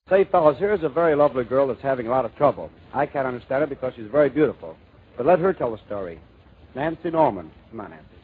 Say, fellas, here's a very lovely girl that's having a lot of trouble. I can't understand it because she's very beautiful. But let her tell the story. Nancy Norman. Come on, Nancy.